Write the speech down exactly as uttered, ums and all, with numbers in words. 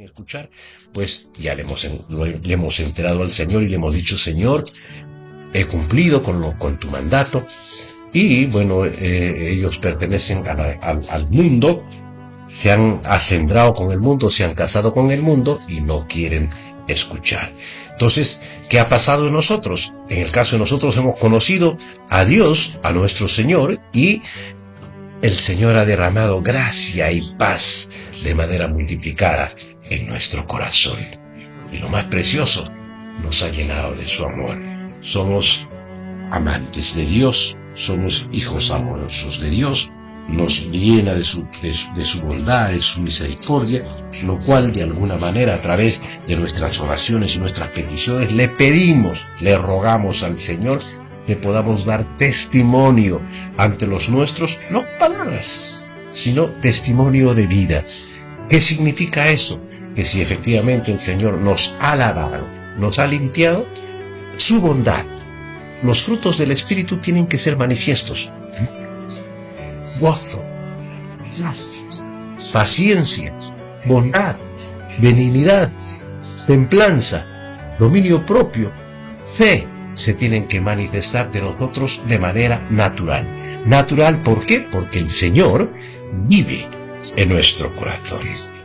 escuchar, pues ya le hemos, lo, le hemos enterado al Señor y le hemos dicho: Señor, he cumplido con, lo, con tu mandato. Y bueno, eh, ellos pertenecen a la, al, al mundo, se han acendrado con el mundo, se han casado con el mundo y no quieren escuchar. Entonces, ¿qué ha pasado en nosotros? En el caso de nosotros hemos conocido a Dios, a nuestro Señor, y el Señor ha derramado gracia y paz de manera multiplicada en nuestro corazón. Y lo más precioso, nos ha llenado de su amor. Somos amantes de Dios, somos hijos amorosos de Dios, nos llena de su, de, de su bondad, de su misericordia, lo cual de alguna manera a través de nuestras oraciones y nuestras peticiones le pedimos, le rogamos al Señor que podamos dar testimonio ante los nuestros, no palabras, sino testimonio de vida. ¿Qué significa eso? Que si efectivamente el Señor nos ha lavado, nos ha limpiado, su bondad, los frutos del Espíritu tienen que ser manifiestos. Gozo, paciencia, bondad, benignidad, templanza, dominio propio, fe, se tienen que manifestar de nosotros de manera natural. Natural, ¿por qué? Porque el Señor vive en nuestro corazón.